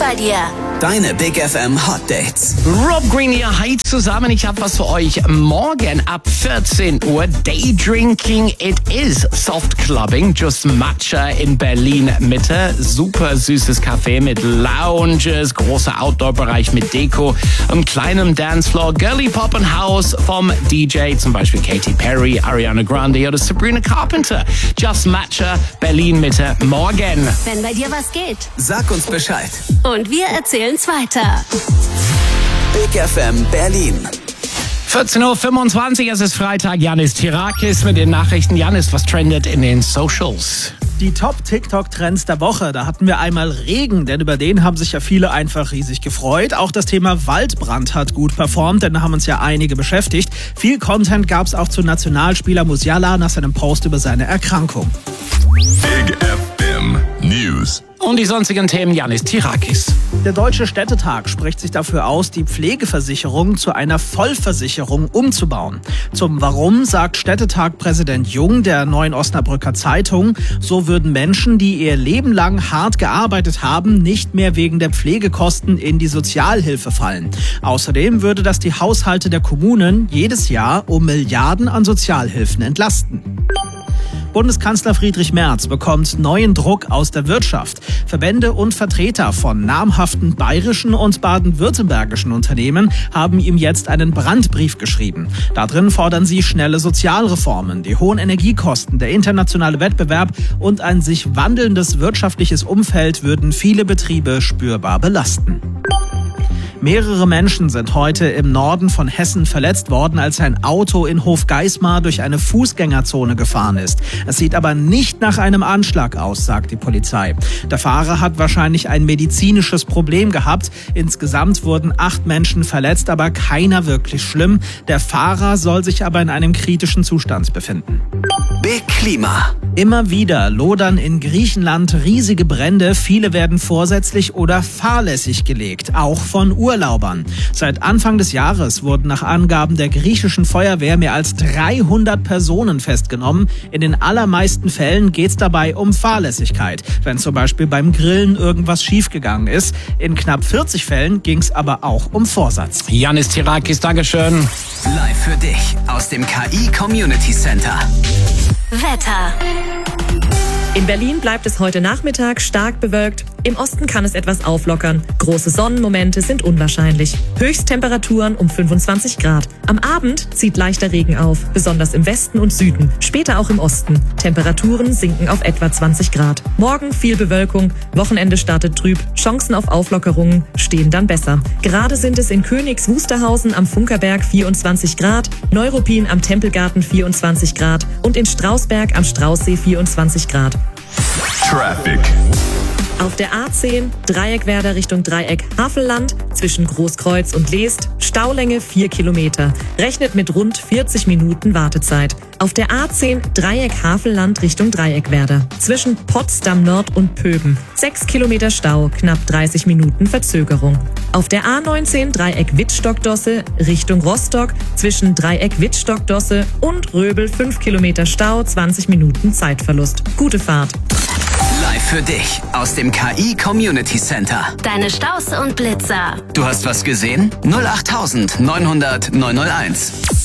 bei dir. Deine Big FM Hot Dates. Rob Green hier, hi zusammen. Ich habe was für euch. Morgen ab 14 Uhr Day Drinking It Is. Soft Clubbing, Just Matcha in Berlin Mitte. Super süßes Café mit Lounges, großer Outdoor-Bereich mit Deko, einem kleinen Dancefloor, Girly Pop und House vom DJ, zum Beispiel Katy Perry, Ariana Grande oder Sabrina Carpenter. Just Matcha, Berlin Mitte, morgen. Wenn bei dir was geht. Sag uns Bescheid. Und wir erzählen's weiter. Big FM Berlin. 14.25 Uhr, es ist Freitag. Yannis Tirakis mit den Nachrichten. Yannis, was trendet in den Socials? Die Top-TikTok-Trends der Woche, da hatten wir einmal Regen, denn über den haben sich ja viele einfach riesig gefreut. Auch das Thema Waldbrand hat gut performt, denn da haben uns ja einige beschäftigt. Viel Content gab es auch zu Nationalspieler Musiala nach seinem Post über seine Erkrankung. Big FM News. Und die sonstigen Themen, Yannis Tirakis. Der Deutsche Städtetag spricht sich dafür aus, die Pflegeversicherung zu einer Vollversicherung umzubauen. Zum Warum sagt Städtetag-Präsident Jung der Neuen Osnabrücker Zeitung, so würden Menschen, die ihr Leben lang hart gearbeitet haben, nicht mehr wegen der Pflegekosten in die Sozialhilfe fallen. Außerdem würde das die Haushalte der Kommunen jedes Jahr um Milliarden an Sozialhilfen entlasten. Bundeskanzler Friedrich Merz bekommt neuen Druck aus der Wirtschaft. Verbände und Vertreter von namhaften bayerischen und baden-württembergischen Unternehmen haben ihm jetzt einen Brandbrief geschrieben. Darin fordern sie schnelle Sozialreformen, die hohen Energiekosten, der internationale Wettbewerb und ein sich wandelndes wirtschaftliches Umfeld würden viele Betriebe spürbar belasten. Mehrere Menschen sind heute im Norden von Hessen verletzt worden, als ein Auto in Hofgeismar durch eine Fußgängerzone gefahren ist. Es sieht aber nicht nach einem Anschlag aus, sagt die Polizei. Der Fahrer hat wahrscheinlich ein medizinisches Problem gehabt. Insgesamt wurden 8 Menschen verletzt, aber keiner wirklich schlimm. Der Fahrer soll sich aber in einem kritischen Zustand befinden. Big Klima. Immer wieder lodern in Griechenland riesige Brände. Viele werden vorsätzlich oder fahrlässig gelegt, auch von Urlaubern. Seit Anfang des Jahres wurden nach Angaben der griechischen Feuerwehr mehr als 300 Personen festgenommen. In den allermeisten Fällen geht es dabei um Fahrlässigkeit, wenn zum Beispiel beim Grillen irgendwas schiefgegangen ist. In knapp 40 Fällen ging es aber auch um Vorsatz. Yannis Tirakis, Dankeschön. Live für dich aus dem KI Community Center. Wetter. In Berlin bleibt es heute Nachmittag stark bewölkt. Im Osten kann es etwas auflockern. Große Sonnenmomente sind unwahrscheinlich. Höchsttemperaturen um 25 Grad. Am Abend zieht leichter Regen auf, besonders im Westen und Süden. Später auch im Osten. Temperaturen sinken auf etwa 20 Grad. Morgen viel Bewölkung. Wochenende startet trüb. Chancen auf Auflockerungen stehen dann besser. Gerade sind es in Königs Wusterhausen am Funkerberg 24 Grad, Neuruppin am Tempelgarten 24 Grad und in Strausberg am Straußsee 24 Grad. Traffic. Auf der A10 Dreieckwerder Richtung Dreieck Havelland zwischen Großkreuz und Leest, Staulänge 4 Kilometer. Rechnet mit rund 40 Minuten Wartezeit. Auf der A10 Dreieck Havelland Richtung Dreieckwerder zwischen Potsdam Nord und Pöben. 6 Kilometer Stau, knapp 30 Minuten Verzögerung. Auf der A19 Dreieck Wittstock-Dosse Richtung Rostock zwischen Dreieck Wittstock-Dosse und Röbel 5 Kilometer Stau, 20 Minuten Zeitverlust. Gute Fahrt. Live für dich aus dem KI Community Center. Deine Staus und Blitzer. Du hast was gesehen? 08900 901.